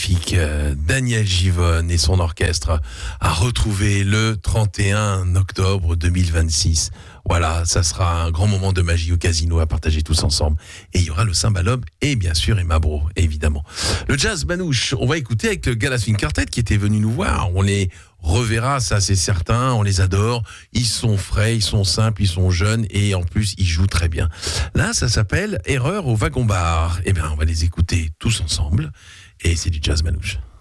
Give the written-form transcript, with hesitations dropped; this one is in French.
magnifique Daniel Givonne et son orchestre à retrouver le 31 octobre 2026. Voilà, ça sera un grand moment de magie au casino à partager tous ensemble. Et il y aura le Cymbalum et bien sûr Emma Bro, évidemment. Le jazz manouche, on va écouter avec le Gala Swing Quartet qui était venu nous voir. On les reverra, ça c'est certain, on les adore. Ils sont frais, ils sont simples, ils sont jeunes et en plus ils jouent très bien. Là, ça s'appelle Erreur au wagon bar. Eh bien, on va les écouter tous ensemble et c'est du jazz manouche.